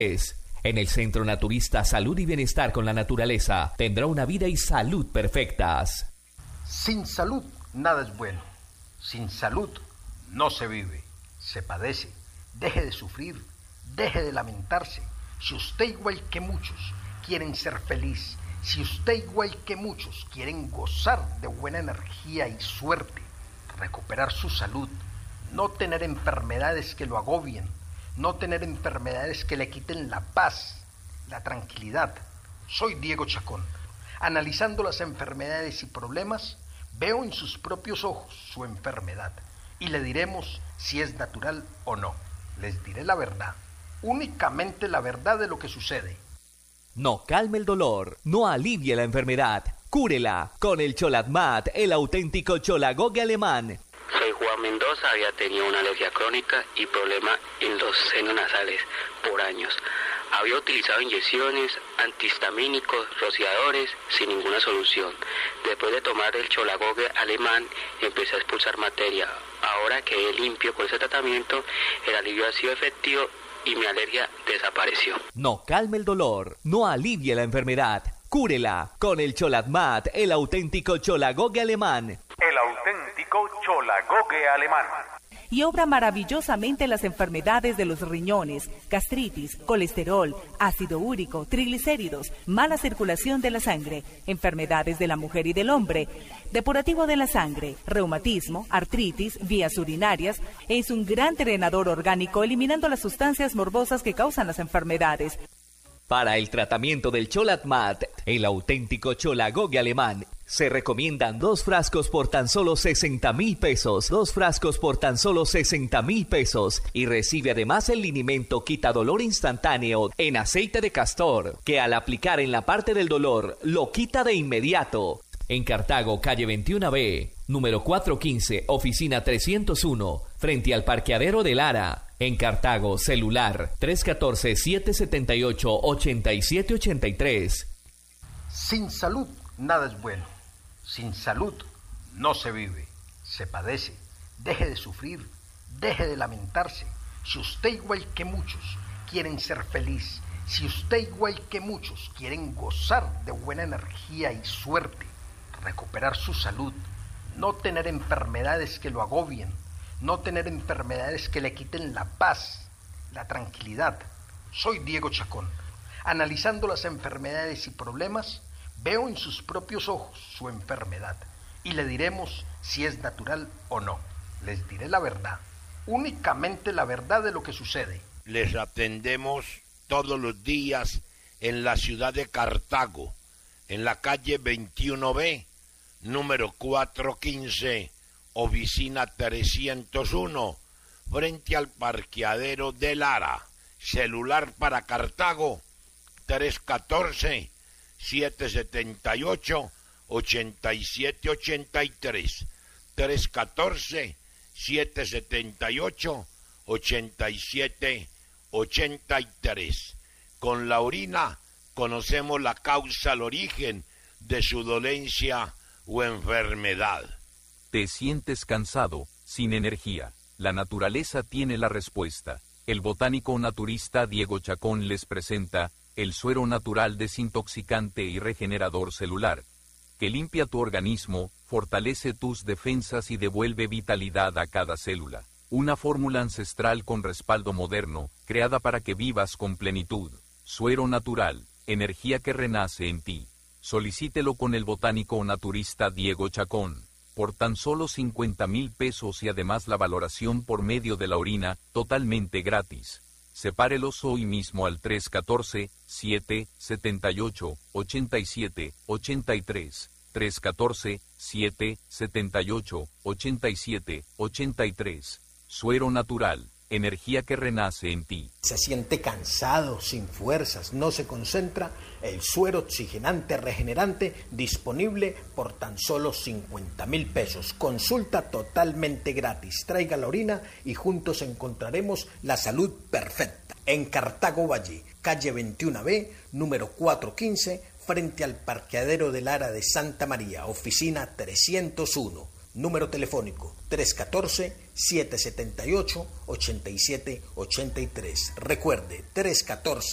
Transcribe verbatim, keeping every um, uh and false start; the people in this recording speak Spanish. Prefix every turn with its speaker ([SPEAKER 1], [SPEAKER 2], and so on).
[SPEAKER 1] En el Centro Naturista Salud y Bienestar con la Naturaleza tendrá una vida y salud perfectas.
[SPEAKER 2] Sin salud nada es bueno. Sin salud no se vive, se padece. Deje de sufrir, deje de lamentarse. Si usted igual que muchos quieren ser feliz, si usted igual que muchos quieren gozar de buena energía y suerte, recuperar su salud, no tener enfermedades que lo agobien, no tener enfermedades que le quiten la paz, la tranquilidad. Soy Diego Chacón. Analizando las enfermedades y problemas, veo en sus propios ojos su enfermedad y le diremos si es natural o no. Les diré la verdad, únicamente la verdad de lo que sucede.
[SPEAKER 1] No calme el dolor, no alivie la enfermedad, cúrela con el Cholatmat, el auténtico cholagogue alemán.
[SPEAKER 3] Soy Juan Mendoza, había tenido una alergia crónica y problema en los senos nasales por años. Había utilizado inyecciones, antihistamínicos, rociadores, sin ninguna solución. Después de tomar el cholagogue alemán, empecé a expulsar materia. Ahora quedé limpio con ese tratamiento, el alivio ha sido efectivo y mi alergia desapareció.
[SPEAKER 1] No calme el dolor, no alivie la enfermedad, cúrela con el Cholatmat, el auténtico cholagogue alemán.
[SPEAKER 4] El auténtico cholagogue alemán.
[SPEAKER 5] Y obra maravillosamente las enfermedades de los riñones, gastritis, colesterol, ácido úrico, triglicéridos, mala circulación de la sangre, enfermedades de la mujer y del hombre, depurativo de la sangre, reumatismo, artritis, vías urinarias. Es un gran drenador orgánico eliminando las sustancias morbosas que causan las enfermedades.
[SPEAKER 1] Para el tratamiento del Cholatmat, el auténtico cholagogue alemán, se recomiendan dos frascos por tan solo sesenta mil pesos, dos frascos por tan solo sesenta mil pesos y recibe además el linimento quita dolor instantáneo en aceite de castor, que al aplicar en la parte del dolor lo quita de inmediato. En Cartago, calle veintiuno B, número cuatrocientos quince, oficina trescientos uno, frente al parqueadero de Lara. En Cartago, celular tres uno cuatro, siete siete ocho, ocho siete ocho tres.
[SPEAKER 2] Sin salud nada es bueno. Sin salud no se vive, se padece. Deje de sufrir, deje de lamentarse. Si usted igual que muchos quieren ser feliz, si usted igual que muchos quieren gozar de buena energía y suerte, recuperar su salud, no tener enfermedades que lo agobien, no tener enfermedades que le quiten la paz, la tranquilidad. Soy Diego Chacón. Analizando las enfermedades y problemas, veo en sus propios ojos su enfermedad y le diremos si es natural o no. Les diré la verdad, únicamente la verdad de lo que sucede.
[SPEAKER 6] Les atendemos todos los días en la ciudad de Cartago, en la calle veintiuno B, número cuatrocientos quince, oficina trescientos uno, frente al parqueadero de Lara. Celular para Cartago, tres uno cuatro, siete siete ocho, ocho siete ocho tres. tres uno cuatro, siete siete ocho, ocho siete ocho tres. Con la orina conocemos la causa, el origen de su dolencia o enfermedad.
[SPEAKER 7] ¿Te sientes cansado, sin energía? La naturaleza tiene la respuesta. El botánico naturista Diego Chacón les presenta el suero natural desintoxicante y regenerador celular, que limpia tu organismo, fortalece tus defensas y devuelve vitalidad a cada célula. Una fórmula ancestral con respaldo moderno, creada para que vivas con plenitud. Suero natural, energía que renace en ti. Solicítelo con el botánico naturista Diego Chacón, por tan solo cincuenta mil pesos y además la valoración por medio de la orina, totalmente gratis. Sepárelos hoy mismo al tres uno cuatro, siete siete ocho, ocho siete ocho tres, tres uno cuatro, siete siete ocho, ocho siete ocho tres. Suero natural, energía que renace en ti.
[SPEAKER 2] Se siente cansado, sin fuerzas, no se concentra. El suero oxigenante regenerante disponible por tan solo cincuenta mil pesos. Consulta totalmente gratis. Traiga la orina y juntos encontraremos la salud perfecta. En Cartago Valle, calle veintiuno B, número cuatrocientos quince, frente al parqueadero del Lara de Santa María, oficina trescientos uno. Número telefónico tres uno cuatro, siete siete ocho, ocho siete ocho tres. Recuerde, tres uno cuatro,